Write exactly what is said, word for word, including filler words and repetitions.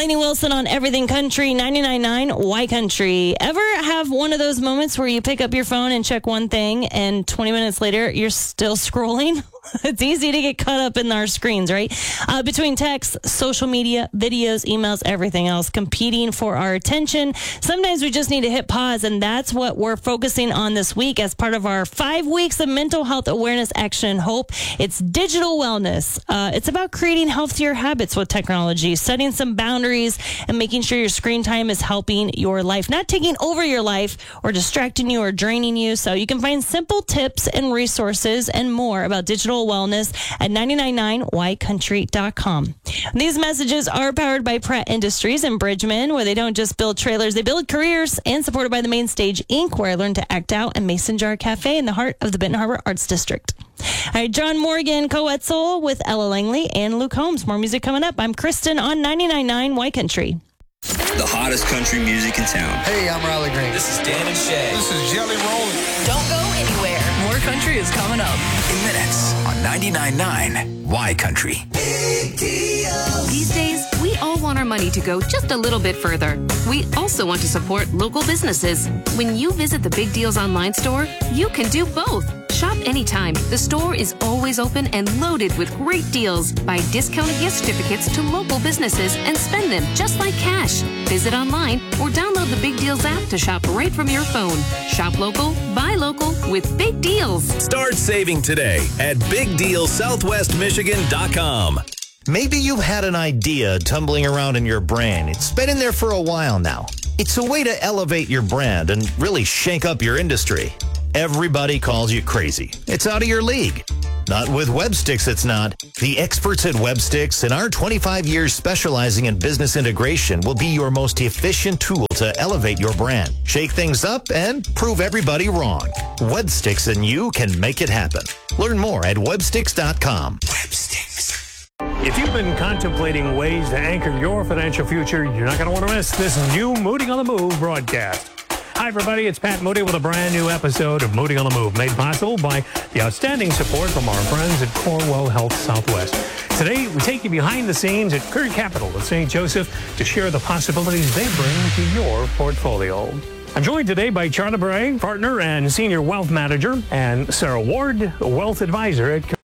Lainey Wilson on Everything Country, ninety-nine point nine Y Country. Ever have one of those moments where you pick up your phone and check one thing and twenty minutes later you're still scrolling? It's easy to get caught up in our screens, right? Uh, between texts, social media, videos, emails, everything else competing for our attention. Sometimes we just need to hit pause, and that's what we're focusing on this week as part of our five weeks of mental health awareness, action, and hope. It's digital wellness. Uh, it's about creating healthier habits with technology, setting some boundaries, and making sure your screen time is helping your life, not taking over your life or distracting you or draining you. So you can find simple tips and resources and more about digital wellness at nine nine nine y country dot com. These messages are powered by Pratt Industries and Bridgman, where they don't just build trailers, they build careers, and supported by the Main Stage Incorporated, where I learned to act out, and Mason Jar Cafe in the heart of the Benton Harbor Arts District. All right, John Morgan, co-Etzel with Ella Langley and Luke Holmes. More music coming up. I'm Kristen on ninety-nine point nine Y Country. The hottest country music in town. Hey, I'm Riley Green. This is Dan and Shay. This is Jelly Roll. Don't go anywhere. More country is coming up In minutes on ninety-nine point nine Y Country. These days, we all want our money to go just a little bit further. We also want to support local businesses. When you visit the Big Deals online store, you can do both. Shop anytime. The store is always open and loaded with great deals. Buy discounted gift certificates to local businesses and spend them just like cash. Visit online or download the Big Deals app to shop right from your phone. Shop local, buy local with Big Deals. Start saving today at big deal southwest michigan dot com. Maybe you've had an idea tumbling around in your brain. It's been in there for a while now. It's a way to elevate your brand and really shake up your industry. Everybody calls you crazy. It's out of your league. Not with WebSticks, it's not. The experts at WebSticks and our twenty-five years specializing in business integration will be your most efficient tool to elevate your brand, shake things up, and prove everybody wrong. WebSticks and you can make it happen. Learn more at websticks dot com. WebSticks. If you've been contemplating ways to anchor your financial future, you're not going to want to miss this new Moody on the Move broadcast. Hi, everybody. It's Pat Moody with a brand new episode of Moody on the Move, made possible by the outstanding support from our friends at Corewell Health Southwest. Today, we take you behind the scenes at Current Capital of Saint Joseph to share the possibilities they bring to your portfolio. I'm joined today by Charlie Bray, partner and senior wealth manager, and Sarah Ward, wealth advisor at